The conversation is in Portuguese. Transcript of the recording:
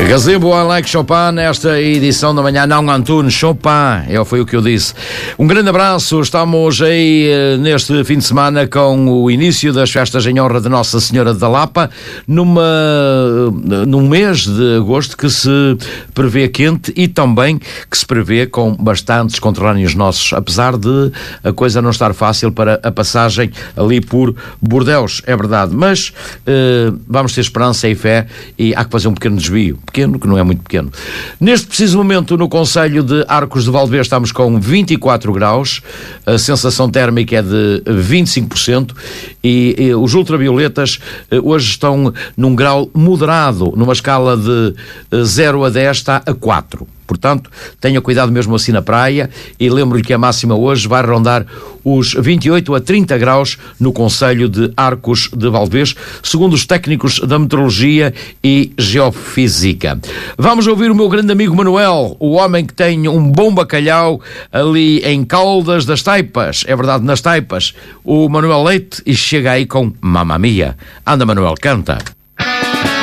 Gazebo I Like Chopin, nesta edição da manhã, não Antunes, Chopin, foi o que eu disse. Um grande abraço, estamos aí neste fim de semana com o início das festas em honra de Nossa Senhora da Lapa, num mês de agosto que se prevê quente e também que se prevê com bastantes conterrâneos nossos, apesar de a coisa não estar fácil para a passagem ali por Bordeus, é verdade, mas vamos ter esperança e fé e há que fazer um pequeno desvio, pequeno, que não é muito pequeno. Neste preciso momento, no concelho de Arcos de Valdevez, estamos com 24 graus, a sensação térmica é de 25% e os ultravioletas hoje estão num grau moderado, numa escala de 0 a 10 está a 4. Portanto, tenha cuidado mesmo assim na praia e lembro-lhe que a máxima hoje vai rondar os 28 a 30 graus no concelho de Arcos de Valdevez, segundo os técnicos da meteorologia e geofísica. Vamos ouvir o meu grande amigo Manuel, o homem que tem um bom bacalhau ali em Caldas das Taipas, é verdade, nas Taipas, o Manuel Leite, e chega aí com Mamma Mia. Anda, Manuel, canta.